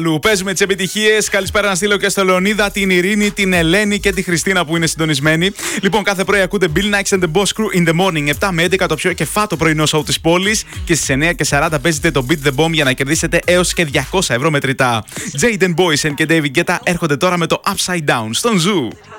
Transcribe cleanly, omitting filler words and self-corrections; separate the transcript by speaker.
Speaker 1: Παίζουμε τις επιτυχίες. Καλησπέρα να στείλω και στο Λεωνίδα, την Ειρήνη, την Ελένη και τη Χριστίνα που είναι συντονισμένοι. Λοιπόν, κάθε πρωί ακούτε Bill Nikes and the Boss Crew in the morning. 7 με 11 το πιο κεφάτο πρωινό show της πόλης. Και στις 9:40 παίζετε το Beat the Bomb για να κερδίσετε έως και 200 ευρώ μετρητά. Jaden Boysen και David Guetta έρχονται τώρα με το Upside Down στον Zoo.